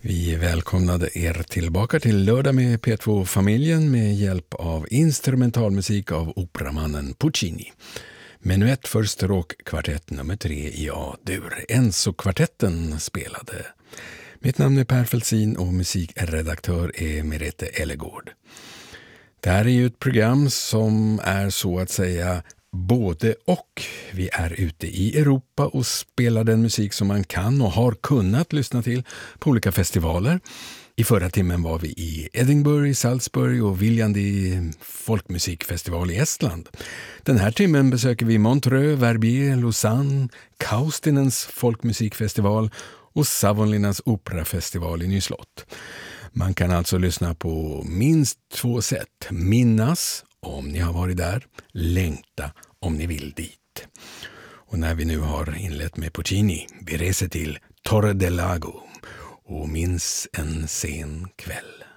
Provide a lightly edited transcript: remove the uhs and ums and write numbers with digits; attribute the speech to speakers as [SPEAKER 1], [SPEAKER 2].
[SPEAKER 1] Vi välkomnade er tillbaka till Lördag med P2-familjen med hjälp av instrumentalmusik av operamannen Puccini. Menuett för stråkkvartett nummer 3 i A-dur. Enzo-kvartetten spelade. Mitt namn är Per Felsin och musikredaktör är Merete Ellegård. Det här är ju ett program som är så att säga både och. Vi är ute i Europa och spelar den musik som man kan och har kunnat lyssna till på olika festivaler. I förra timmen var vi i Edinburgh, Salzburg och Viljandi folkmusikfestival i Estland. Den här timmen besöker vi Montreux, Verbier, Lausanne, Kaustinens folkmusikfestival och Savonlinnans operafestival i Nyslott. Man kan alltså lyssna på minst 2 sätt. Minnas om ni har varit där, längta om ni vill dit. Och när vi nu har inlett med Puccini, vi reser till Torre del Lago och minns en sen kväll.